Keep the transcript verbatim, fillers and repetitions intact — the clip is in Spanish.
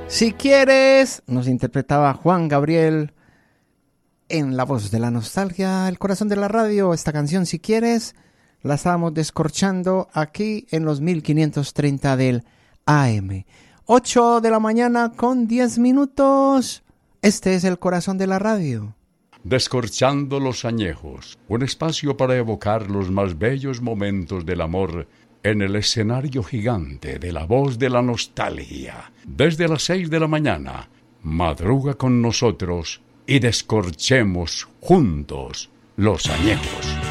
Si quieres, nos interpretaba Juan Gabriel en La Voz de la Nostalgia, el corazón de la radio. Esta canción, Si quieres, la estábamos descorchando aquí en los mil quinientos treinta del A M. ocho de la mañana con diez minutos. Este es el corazón de la radio. Descorchando los añejos, un espacio para evocar los más bellos momentos del amor en el escenario gigante de La Voz de la Nostalgia. Desde las seis de la mañana, madruga con nosotros y descorchemos juntos los añejos.